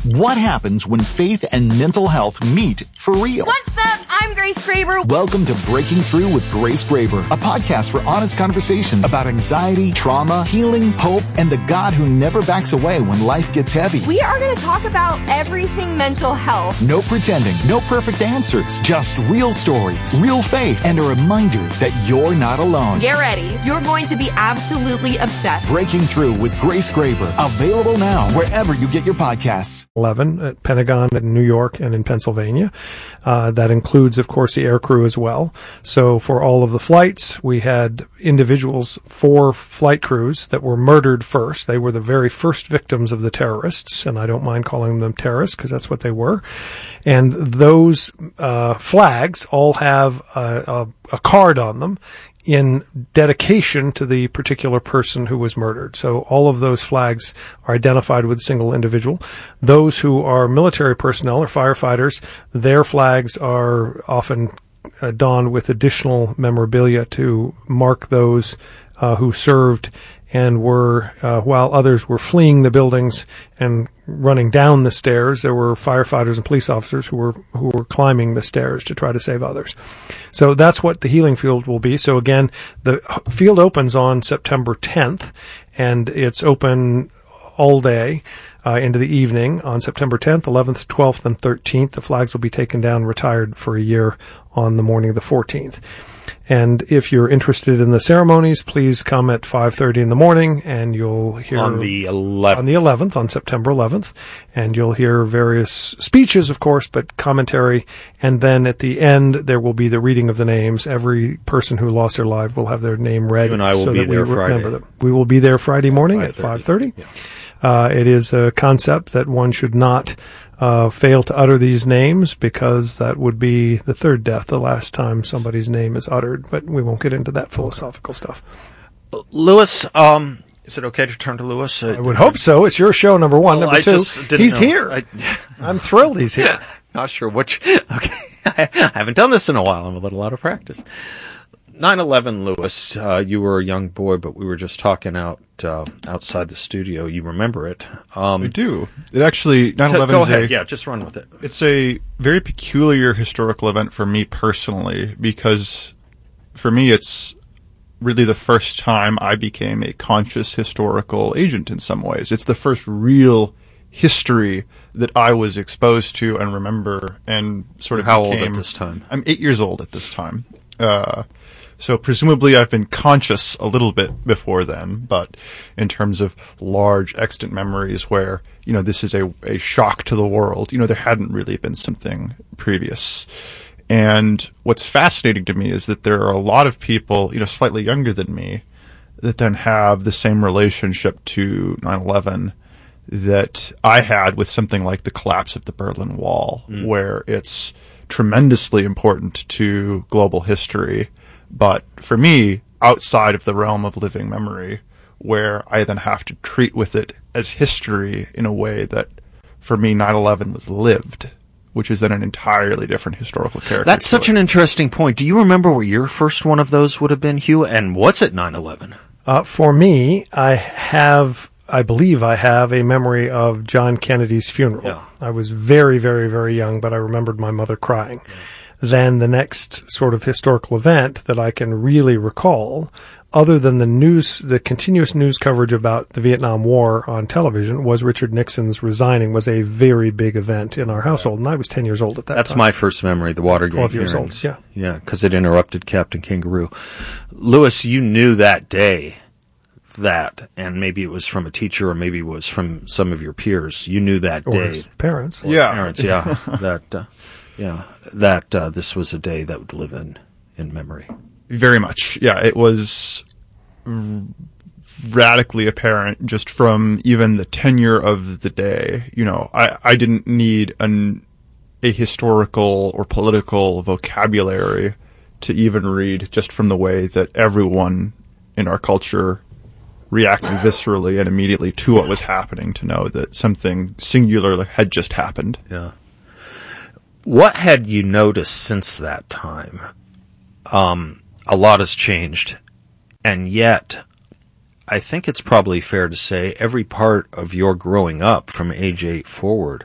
What happens when faith and mental health meet for real? What's up? I'm Grace Graber. Welcome to Breaking Through with Grace Graber, a podcast for honest conversations about anxiety, trauma, healing, hope, and the God who never backs away when life gets heavy. We are going to talk about everything mental health. No pretending, no perfect answers, just real stories, real faith, and a reminder that you're not alone. Get ready. You're going to be absolutely obsessed. Breaking Through with Grace Graber, available now wherever you get your podcasts. 11 at Pentagon in New York and in Pennsylvania. That includes, of course, the air crew as well. So for all of the flights, we had individuals, 4 flight crews that were murdered first. They were the very first victims of the terrorists, and I don't mind calling them terrorists because that's what they were. And those flags all have a card on them in dedication to the particular person who was murdered. So all of those flags are identified with a single individual. Those who are military personnel or firefighters, their flags are often donned with additional memorabilia to mark those who served and were, while others were fleeing the buildings and running down the stairs, there were firefighters and police officers who were climbing the stairs to try to save others. So that's what the healing field will be. So again, the field opens on September 10th, and it's open all day into the evening on September 10th, 11th, 12th, and 13th. The flags will be taken down and retired for a year on the morning of the 14th. And if you're interested in the ceremonies, please come at 5:30 in the morning, and you'll hear on the 11th, on September 11th, and you'll hear various speeches, of course, but commentary. And then at the end, there will be the reading of the names. Every person who lost their life will have their name read. You and I will be there Friday. We will be there Friday morning at 5:30. Yeah. It is a concept that one should not fail to utter these names, because that would be the third death, the last time somebody's name is uttered. But we won't get into that philosophical stuff. Lewis, is it okay to turn to Lewis? I would hope so. It's your show, number one. Number two, he's here. I'm thrilled he's here. Not sure which. Okay. I haven't done this in a while. I'm a little out of practice. 9/11, Lewis, you were a young boy, but we were just talking outside the studio. You remember it. I do. It actually, 9/11 Go ahead. Just run with it. It's a very peculiar historical event for me personally, because for me it's really the first time I became a conscious historical agent in some ways. It's the first real history that I was exposed to and remember, and sort of How old at this time? I'm 8 years old at this time. So presumably I've been conscious a little bit before then, but in terms of large extant memories where, this is a shock to the world, there hadn't really been something previous. And what's fascinating to me is that there are a lot of people, slightly younger than me, that then have the same relationship to 9/11 that I had with something like the collapse of the Berlin Wall, where it's tremendously important to global history, but for me, outside of the realm of living memory, where I then have to treat with it as history in a way that, for me, 9/11 was lived, which is then an entirely different historical character. That's such an interesting point. Do you remember what your first one of those would have been, Hugh? And what's at 9/11? For me, I believe I have a memory of John Kennedy's funeral. Yeah. I was very, very, very young, but I remembered my mother crying. Yeah. Then the next sort of historical event that I can really recall, other than the continuous news coverage about the Vietnam War on television, was Richard Nixon's resigning. Was a very big event in our household, and I was 10 years old at that time. That's my first memory, the Watergate 12 years hearings. old, yeah. Yeah, because it interrupted Captain Kangaroo. Lewis, you knew that day that, and maybe it was from a teacher or maybe it was from some of your peers, you knew that day. Or his parents. Parents, yeah. that this was a day that would live in memory. Very much. Yeah, it was radically apparent just from even the tenure of the day. I didn't need a historical or political vocabulary to even read, just from the way that everyone in our culture reacted viscerally and immediately to what was happening, to know that something singular had just happened. Yeah. What had you noticed since that time? A lot has changed, and yet I think it's probably fair to say every part of your growing up from age 8 forward